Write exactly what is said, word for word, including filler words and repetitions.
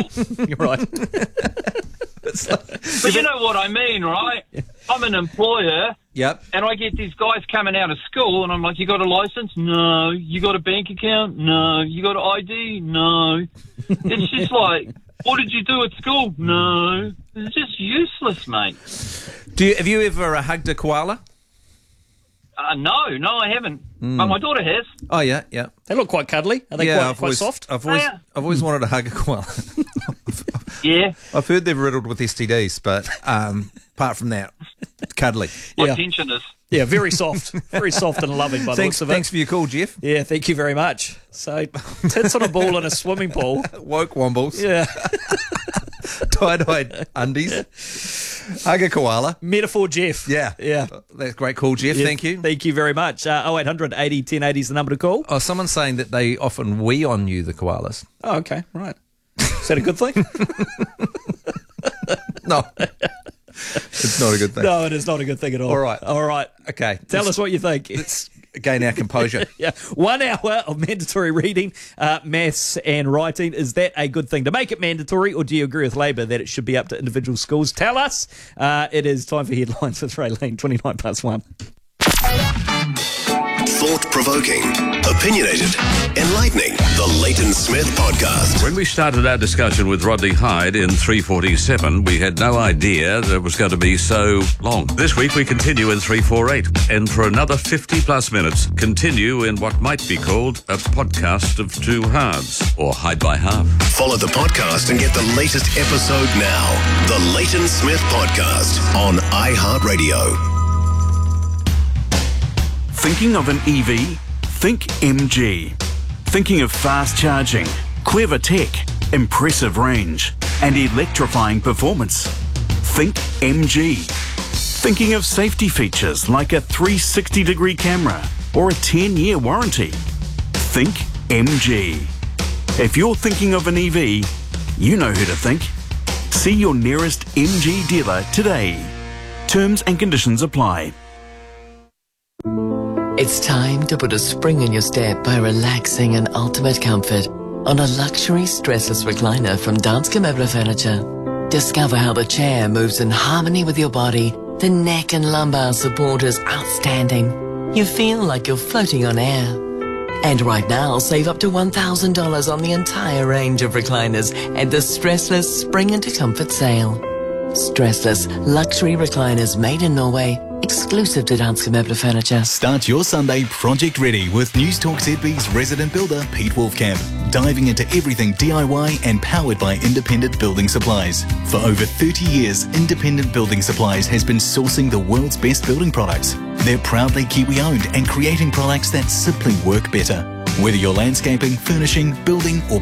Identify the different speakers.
Speaker 1: school.
Speaker 2: You're right.
Speaker 1: But you know what I mean, right? I'm an employer.
Speaker 3: Yep.
Speaker 1: And I get these guys coming out of school, and I'm like, you got a license? No. You got a bank account? No. You got an I D? No. It's just like, what did you do at school? No. It's just useless, mate.
Speaker 3: Do you, have you ever uh, hugged a koala?
Speaker 1: Uh, no, no, I haven't. Mm. But my daughter has.
Speaker 3: Oh, yeah, yeah.
Speaker 2: They look quite cuddly. Are they
Speaker 3: yeah,
Speaker 2: quite,
Speaker 3: I've
Speaker 2: quite
Speaker 3: always,
Speaker 2: soft?
Speaker 3: I've always,
Speaker 1: Oh, yeah.
Speaker 3: I've always wanted to hug a koala.
Speaker 1: Yeah.
Speaker 3: I've heard they're riddled with S T Ds, but um, apart from that, cuddly.
Speaker 1: My
Speaker 2: Yeah.
Speaker 1: pensioners.
Speaker 2: Yeah, very soft. Very soft and loving by the
Speaker 3: Thanks,
Speaker 2: looks of it.
Speaker 3: thanks for your call, Jeff.
Speaker 2: Yeah, thank you very much. So, tits on a ball in a swimming pool.
Speaker 3: Woke wombles.
Speaker 2: Yeah.
Speaker 3: Tie-dyed undies. Hug a koala.
Speaker 2: Metaphor Jeff.
Speaker 3: Yeah.
Speaker 2: Yeah.
Speaker 3: That's a great call, Jeff.
Speaker 2: Yeah,
Speaker 3: Thank you.
Speaker 2: Thank you very much. Uh, oh eight hundred eighty ten eighty is the number to call.
Speaker 3: Oh, someone's saying that they often wee on you, the koalas.
Speaker 2: Oh, okay. Right. Is that a good thing?
Speaker 3: No. It's not a good thing.
Speaker 2: No, it is not a good thing at all.
Speaker 3: All right.
Speaker 2: All right.
Speaker 3: Okay.
Speaker 2: Tell
Speaker 3: let's,
Speaker 2: us what you think.
Speaker 3: Let's gain our composure.
Speaker 2: Yeah, one hour of mandatory reading, uh, maths and writing. Is that a good thing to make it mandatory, or do you agree with Labor that it should be up to individual schools? Tell us. Uh, it is time for headlines with Raylene, twenty-nine plus one.
Speaker 4: Thought-provoking, opinionated, enlightening. The Leighton Smith Podcast.
Speaker 5: When we started our discussion with Rodney Hyde in three forty-seven, we had no idea that it was going to be so long. This week we continue in three forty-eight, and for another fifty plus minutes, continue in what might be called a podcast of two halves, or Hyde by half.
Speaker 4: Follow the podcast and get the latest episode now. The Leighton Smith Podcast on iHeartRadio.
Speaker 6: Thinking of an E V? Think M G. Thinking of fast charging, clever tech, impressive range, and electrifying performance? Think M G. Thinking of safety features like a three sixty degree camera or a ten year warranty? Think M G. If you're thinking of an E V, you know who to think. See your nearest M G dealer today. Terms and conditions apply.
Speaker 7: It's time to put a spring in your step by relaxing in ultimate comfort on a luxury stressless recliner from Danske Møbler Furniture. Discover how the chair moves in harmony with your body. The neck and lumbar support is outstanding. You feel like you're floating on air. And right now, save up to one thousand dollars on the entire range of recliners at the Stressless Spring into Comfort sale. Stressless luxury recliners made in Norway, exclusive to Danske Møbler Furniture.
Speaker 8: Start your Sunday project ready with News Talk Z B's resident builder, Pete Wolfcamp. Diving into everything D I Y and powered by Independent Building Supplies. For over thirty years, Independent Building Supplies has been sourcing the world's best building products. They're proudly Kiwi-owned and creating products that simply work better. Whether you're landscaping, furnishing, building, or